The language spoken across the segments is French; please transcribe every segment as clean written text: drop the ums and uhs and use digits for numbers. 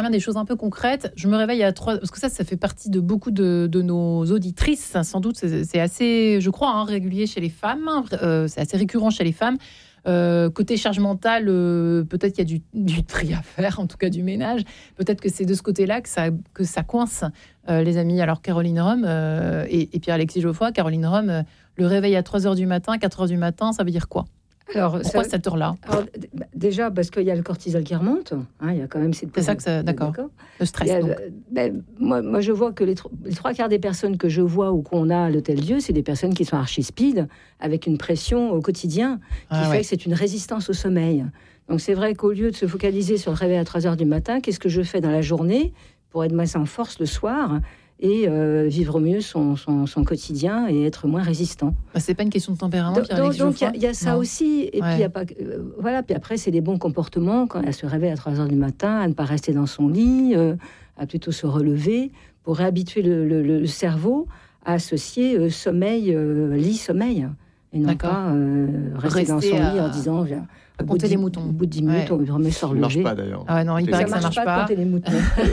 bien des choses un peu concrètes. Je me réveille à 3... Parce que ça fait partie de beaucoup de nos auditrices. Sans doute, c'est assez, je crois, régulier chez les femmes. C'est assez récurrent chez les femmes. Côté charge mentale, peut-être qu'il y a du tri à faire, en tout cas du ménage. Peut-être que c'est de ce côté-là que ça coince, les amis. Alors, Caroline Rome et Pierre-Alexis Geoffroy. Caroline Rome, le réveil à 3h du matin, 4h du matin, ça veut dire quoi ? Alors, pourquoi cette heure-là ? Déjà, parce qu'il y a le cortisol qui remonte. Il y a quand même cette... C'est ça que ça... D'accord. Le stress, moi, je vois que les 3/4 des personnes que je vois ou qu'on a à l'Hôtel-Dieu, c'est des personnes qui sont archi-speed, avec une pression au quotidien, qui fait que c'est une résistance au sommeil. Donc, c'est vrai qu'au lieu de se focaliser sur le réveil à 3h du matin, qu'est-ce que je fais dans la journée pour être moins en force le soir et vivre mieux son quotidien et être moins résistant. C'est pas une question de tempérament. Donc il y a ça aussi. Et puis il y a pas, voilà. Puis après c'est les bons comportements quand elle se réveille à 3h du matin, à ne pas rester dans son lit, à plutôt se relever pour réhabituer le cerveau à associer sommeil, lit-sommeil, et non pas rester dans son lit en disant viens. À compter les moutons. Au bout de 10 minutes, on remet sur le lever. Ça ne marche pas d'ailleurs. Ah non, il paraît que ça ne marche pas. Compter les moutons.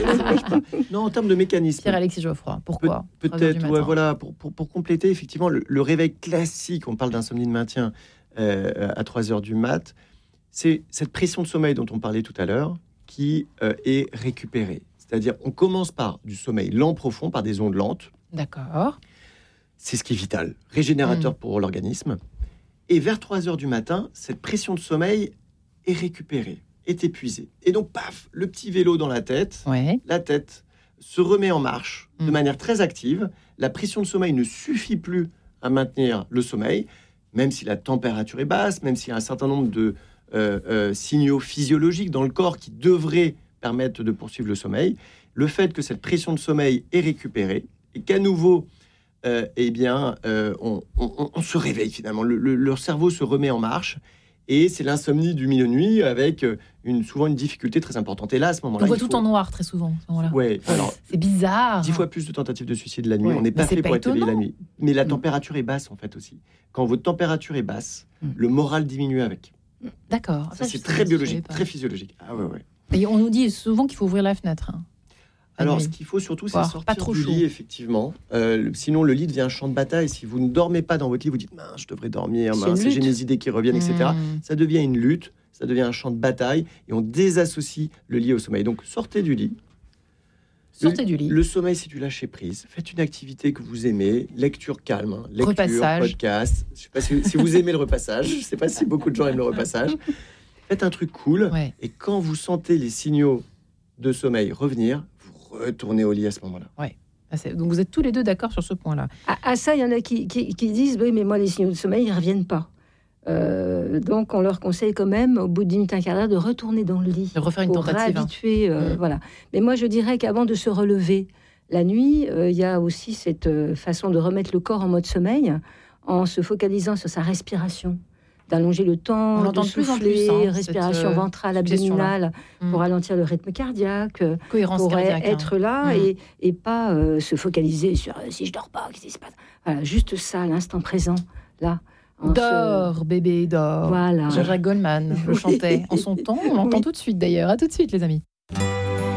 Non, en termes de mécanisme. Pierre-Alexis Geoffroy, pourquoi Peut-être, voilà, pour compléter, effectivement, le réveil classique, on parle d'insomnie de maintien à 3h du mat, c'est cette pression de sommeil dont on parlait tout à l'heure qui est récupérée. C'est-à-dire, on commence par du sommeil lent profond, par des ondes lentes. D'accord. C'est ce qui est vital, régénérateur pour l'organisme. Et vers 3h du matin, cette pression de sommeil est récupérée, est épuisée. Et donc, paf, le petit vélo dans la tête, la tête se remet en marche de manière très active. La pression de sommeil ne suffit plus à maintenir le sommeil, même si la température est basse, même s'il y a un certain nombre de signaux physiologiques dans le corps qui devraient permettre de poursuivre le sommeil. Le fait que cette pression de sommeil est récupérée et qu'à nouveau... on se réveille finalement. Le cerveau se remet en marche et c'est l'insomnie du milieu de nuit avec souvent une difficulté très importante. Et là, à ce moment-là, on voit tout en noir très souvent. Ouais, alors, c'est bizarre. 10 fois plus de tentatives de suicide la nuit. On n'est pas fait pour être éveillé la nuit. Mais la température est basse en fait aussi. Quand votre température est basse, le moral diminue avec. D'accord. Ça, c'est très biologique, très physiologique. Ah ouais. Et on nous dit souvent qu'il faut ouvrir la fenêtre. Alors, ce qu'il faut surtout, c'est sortir du lit, effectivement. Sinon, le lit devient un champ de bataille. Si vous ne dormez pas dans votre lit, vous dites « je devrais dormir, j'ai mes idées qui reviennent, etc. » Ça devient une lutte, ça devient un champ de bataille, et on désassocie le lit au sommeil. Donc, sortez du lit. Le sommeil, c'est du lâcher-prise. Faites une activité que vous aimez, lecture calme, lecture, podcast. Je ne sais pas si vous aimez le repassage. Je ne sais pas si beaucoup de gens aiment le repassage. Faites un truc cool, et quand vous sentez les signaux de sommeil revenir, retourner au lit à ce moment-là. Ouais. Donc vous êtes tous les deux d'accord sur ce point-là. À ça, il y en a qui disent oui, mais moi les signaux de sommeil ils reviennent pas. Donc on leur conseille quand même au bout de 10 minutes, un quart d'heure de retourner dans le lit, de refaire une tentative. Réhabituer, voilà. Mais moi je dirais qu'avant de se relever la nuit, il y a aussi cette façon de remettre le corps en mode sommeil en se focalisant sur sa respiration. D'allonger le temps, de souffler, respiration ventrale, abdominale, pour ralentir le rythme cardiaque, cohérence cardiaque, être là et pas se focaliser sur si je dors pas, qu'est-ce qui se passe. Voilà, juste ça, l'instant présent, là. Dors, bébé, dors. Voilà. Jean-Jacques Goldman le chantait en son temps, on l'entend tout de suite d'ailleurs. À tout de suite, les amis.